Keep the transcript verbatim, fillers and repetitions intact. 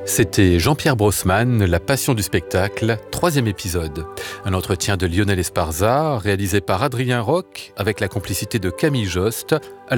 C'était Jean-Pierre Brossman, La passion du spectacle, troisième épisode. Un entretien de Lionel Esparza, réalisé par Adrien Roch, avec la complicité de Camille Jost,